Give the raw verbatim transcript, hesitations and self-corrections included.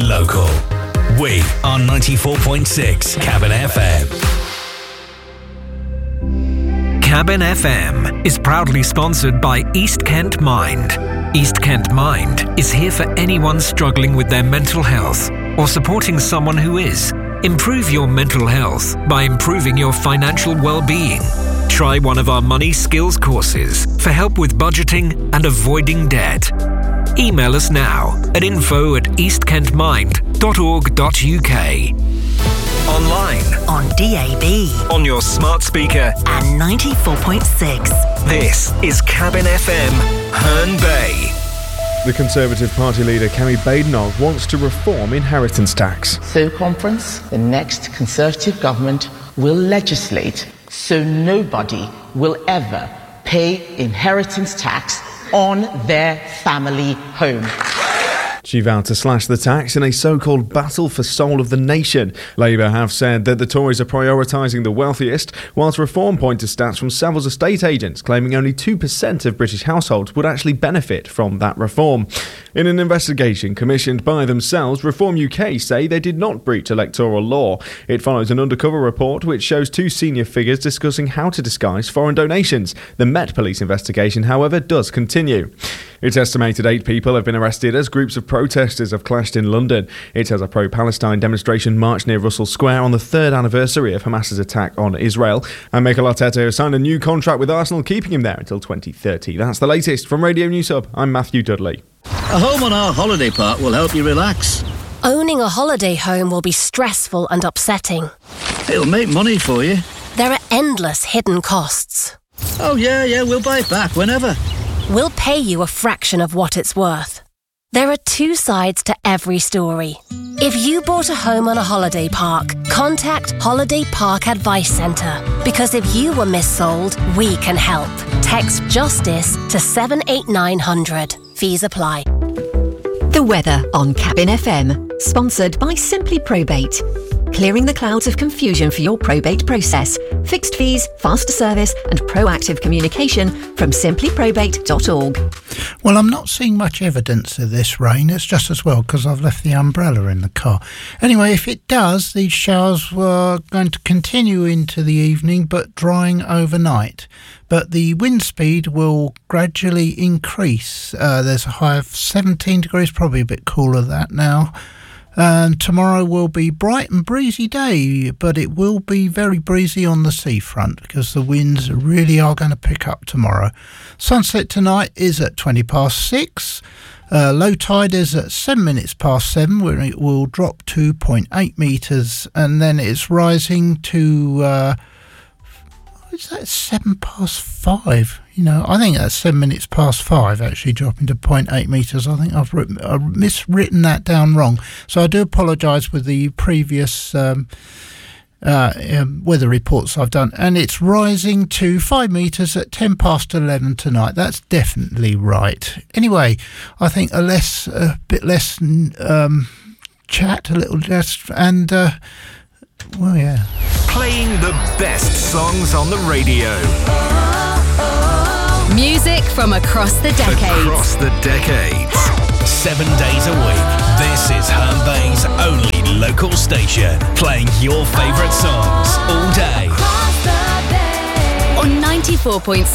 local. We are ninety-four point six Cabin F M. Cabin F M is proudly sponsored by East Kent Mind. East Kent Mind is here for anyone struggling with their mental health or supporting someone who is. Improve your mental health by improving your financial well-being. Try one of our money skills courses for help with budgeting and avoiding debt. Email us now at info at east kent mind dot org dot u k. Online, on D A B, on your smart speaker, and ninety-four point six. This is Cabin F M, Herne Bay. The Conservative Party leader Kemi Badenoch wants to reform inheritance tax. So, Conference, the next Conservative government will legislate so nobody will ever pay inheritance tax on their family home. She vowed to slash the tax in a so-called battle for soul of the nation. Labour have said that the Tories are prioritising the wealthiest, whilst Reform point to stats from Savills estate agents claiming only two percent of British households would actually benefit from that reform. In an investigation commissioned by themselves, Reform U K say they did not breach electoral law. It follows an undercover report which shows two senior figures discussing how to disguise foreign donations. The Met Police investigation, however, does continue. It's estimated eight people have been arrested as groups of protesters have clashed in London. It has a pro-Palestine demonstration march near Russell Square on the third anniversary of Hamas's attack on Israel. And Mikel Arteta has signed a new contract with Arsenal, keeping him there until twenty thirty. That's the latest from Radio News Hub. I'm Matthew Dudley. A home on our holiday park will help you relax. Owning a holiday home will be stressful and upsetting. It'll make money for you. There are endless hidden costs. Oh yeah, yeah, we'll buy it back whenever. We'll pay you a fraction of what it's worth. There are two sides to every story. If you bought a home on a holiday park, contact Holiday Park Advice Centre. Because if you were missold, we can help. Text JUSTICE to seven eight nine hundred. Fees apply. The weather on Cabin F M, sponsored by Simply Probate. Clearing the clouds of confusion for your probate process. Fixed fees, faster service and proactive communication from simply probate dot org. Well, I'm not seeing much evidence of this rain. It's just as well because I've left the umbrella in the car. Anyway, if it does, these showers were going to continue into the evening but drying overnight. But the wind speed will gradually increase. Uh, there's a high of seventeen degrees, probably a bit cooler than that now. And tomorrow will be bright and breezy day, but it will be very breezy on the seafront because the winds really are going to pick up tomorrow. Sunset tonight is at twenty past six. Uh, low tide is at seven minutes past seven, where it will drop two point eight metres, and then it's rising to... Uh, is that seven past five? You know, I think that's seven minutes past five, actually dropping to zero point eight metres. I think I've, written, I've miswritten that down wrong. So I do apologise with the previous um, uh, um, weather reports I've done. And it's rising to five metres at ten past eleven tonight. That's definitely right. Anyway, I think a less, a bit less um, chat, a little less, and... Uh, well, yeah. Playing the best songs on the radio. Music from across the decades. Across the decades. Seven days a week. This is Herne Bay's only local station. Playing your favourite songs all day. On ninety-four point